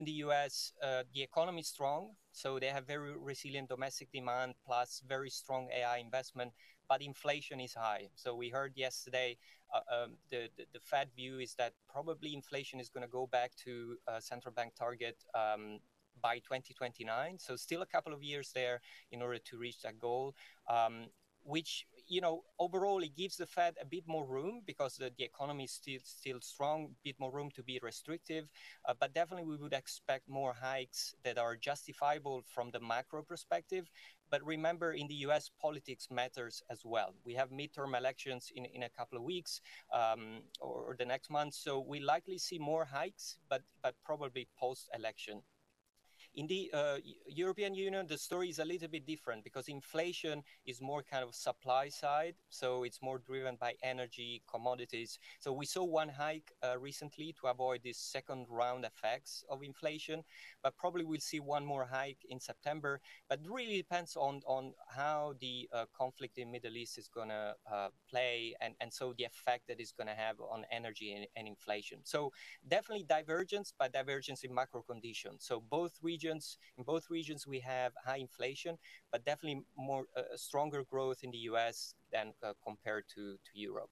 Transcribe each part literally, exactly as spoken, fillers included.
in the U S, uh, the economy is strong, so they have very resilient domestic demand plus very strong A I investment, but inflation is high. So we heard yesterday uh, um, the, the, the Fed view is that probably inflation is going to go back to uh, central bank target um, by twenty twenty-nine. So still a couple of years there in order to reach that goal. Um, which, you know, overall it gives the Fed a bit more room because the, the economy is still still strong, a bit more room to be restrictive. Uh, but definitely we would expect more hikes that are justifiable from the macro perspective. But remember, in the U S, politics matters as well. We have midterm elections in, in a couple of weeks um, or, or the next month. So we likely see more hikes, but, but probably post-election. In the uh, European Union, the story is a little bit different because inflation is more kind of supply side. So it's more driven by energy, commodities. So we saw one hike uh, recently to avoid this second round effects of inflation, but probably we'll see one more hike in September. But it really depends on, on how the uh, conflict in Middle East is going to uh, play and, and so the effect that it's going to have on energy and, and inflation. So definitely divergence, but divergence in macro conditions. So both regions, in both regions, we have high inflation, but definitely more uh, stronger growth in the U S than uh, compared to, to Europe.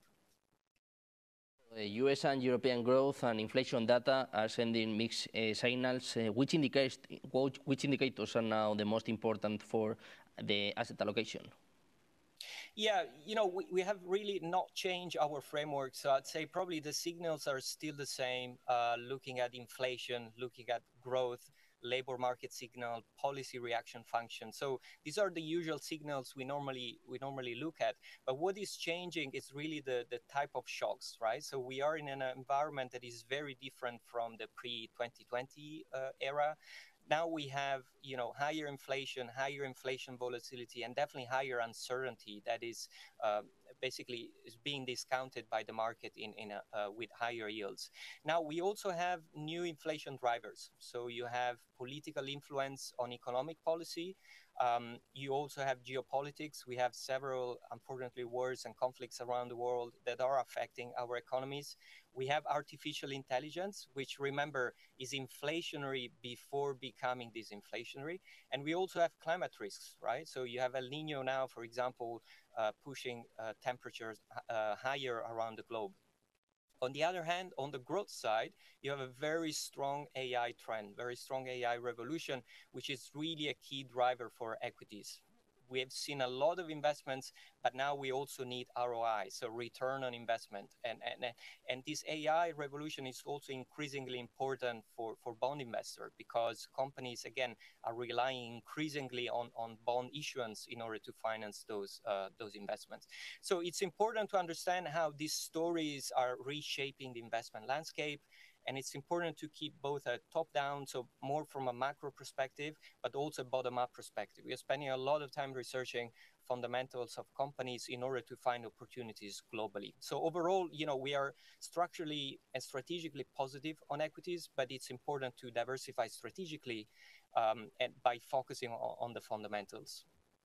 The U S and European growth and inflation data are sending mixed uh, signals. Uh, which, indicates, which indicators are now the most important for the asset allocation? Yeah, you know, we, we have really not changed our framework. So I'd say probably the signals are still the same, uh, looking at inflation, looking at growth, labor market signal, policy reaction function. So these are the usual signals we normally we normally look at. But what is changing is really the, the type of shocks, right? So we are in an environment that is very different from the pre twenty twenty uh, era. Now we have, you know, higher inflation, higher inflation volatility, and definitely higher uncertainty that is uh, basically is being discounted by the market in, in a, uh, with higher yields. Now we also have new inflation drivers. So you have political influence on economic policy. Um, you also have geopolitics. We have several, unfortunately, wars and conflicts around the world that are affecting our economies. We have artificial intelligence, which, remember, is inflationary before becoming disinflationary. And we also have climate risks, right? So you have El Nino now, for example, uh, pushing uh, temperatures uh, higher around the globe. On the other hand, on the growth side, you have a very strong A I trend, very strong A I revolution, which is really a key driver for equities. We have seen a lot of investments, but now we also need R O I, so return on investment. And and, and this A I revolution is also increasingly important for, for bond investors because companies, again, are relying increasingly on, on bond issuance in order to finance those, uh, those investments. So it's important to understand how these stories are reshaping the investment landscape. And it's important to keep both a top-down, so more from a macro perspective, but also bottom-up perspective. We are spending a lot of time researching fundamentals of companies in order to find opportunities globally. So overall, you know, we are structurally and strategically positive on equities, but it's important to diversify strategically um, and by focusing on, on the fundamentals.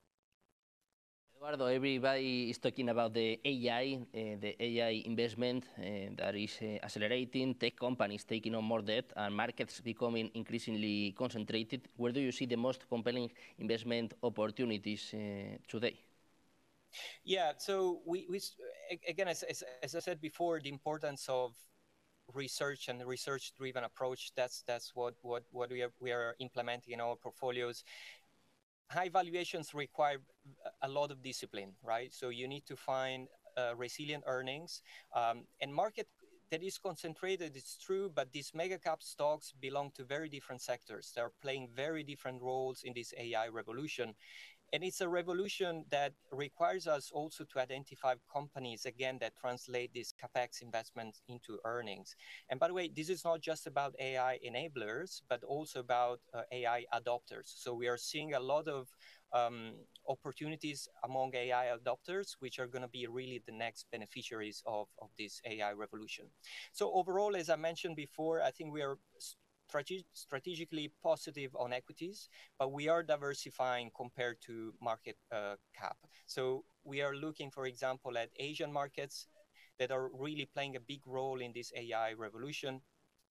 Eduardo, everybody is talking about the A I, uh, the A I investment uh, that is uh, accelerating, tech companies taking on more debt, and markets becoming increasingly concentrated. Where do you see the most compelling investment opportunities uh, today? Yeah, so we, we again, as, as, as I said before, the importance of research and research-driven approach, that's that's what, what, what we, are, we are implementing in our portfolios. High valuations require a lot of discipline, right? So you need to find uh, resilient earnings um, and market that is concentrated. It's true, but these mega cap stocks belong to very different sectors. They're playing very different roles in this A I revolution. And it's a revolution that requires us also to identify companies, again, that translate these CapEx investments into earnings. And by the way, this is not just about A I enablers, but also about uh, A I adopters. So we are seeing a lot of um, opportunities among A I adopters, which are going to be really the next beneficiaries of, of this A I revolution. So overall, as I mentioned before, I think we are strategically positive on equities, but we are diversifying compared to market uh, cap. So we are looking, for example, at Asian markets that are really playing a big role in this A I revolution.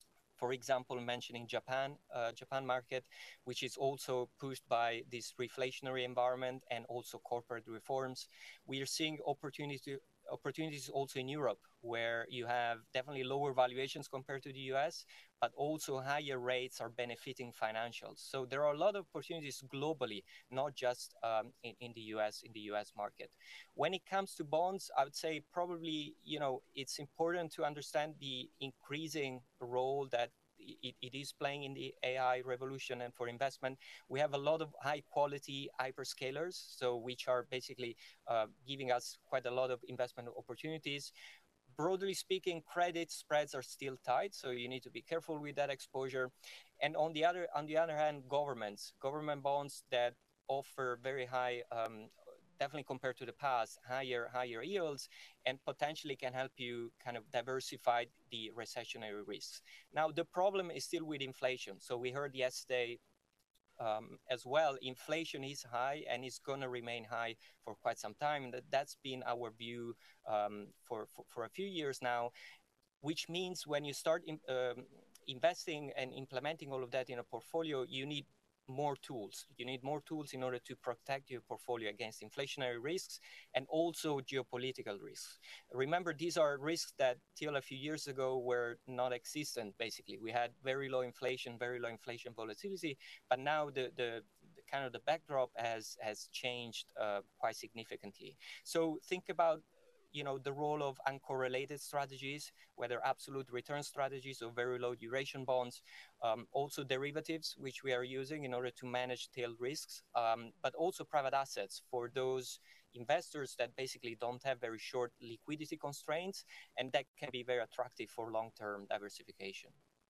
For example, mentioning Japan, uh, Japan market, which is also pushed by this reflationary environment and also corporate reforms. We are seeing opportunity, opportunities also in Europe, where you have definitely lower valuations compared to the U S, but also higher rates are benefiting financials. So there are a lot of opportunities globally, not just um, in, in the U S, in the U S market. When it comes to bonds, I would say probably, you know, it's important to understand the increasing role that It, it is playing in the A I revolution. And for investment, we have a lot of high quality hyperscalers, so which are basically uh, giving us quite a lot of investment opportunities. Broadly speaking, credit spreads are still tight, so you need to be careful with that exposure. And on the other, on the other hand, governments, government bonds that offer very high, um, definitely compared to the past, higher higher yields, and potentially can help you kind of diversify the recessionary risks. Now, the problem is still with inflation. So we heard yesterday um, as well, inflation is high and is going to remain high for quite some time. That, that's been our view um, for, for, for a few years now, which means when you start in, um, investing and implementing all of that in a portfolio, you need more tools. You need more tools in order to protect your portfolio against inflationary risks and also geopolitical risks. Remember, these are risks that till a few years ago were not existent, basically. We had very low inflation, very low inflation volatility, but now the, the, the kind of the backdrop has, has changed uh, quite significantly. So think about you know, the role of uncorrelated strategies, whether absolute return strategies or very low duration bonds, um, also derivatives, which we are using in order to manage tail risks, um, but also private assets for those investors that basically don't have very short liquidity constraints, and that can be very attractive for long-term diversification.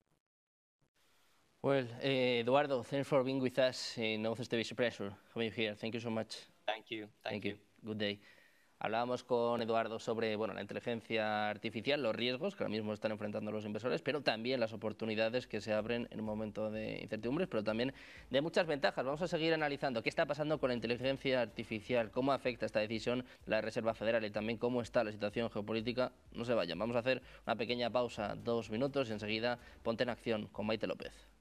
Well, uh, Eduardo, thanks for being with us in Northeast Division Pressure. Having you here. Thank you so much. Thank you. Thank, Thank you. you. Good day. Hablábamos con Eduardo sobre bueno, la inteligencia artificial, los riesgos que ahora mismo están enfrentando los inversores, pero también las oportunidades que se abren en un momento de incertidumbres, pero también de muchas ventajas. Vamos a seguir analizando qué está pasando con la inteligencia artificial, cómo afecta esta decisión de la Reserva Federal y también cómo está la situación geopolítica. No se vayan, vamos a hacer una pequeña pausa, dos minutos, y enseguida ponte en acción con Maite López.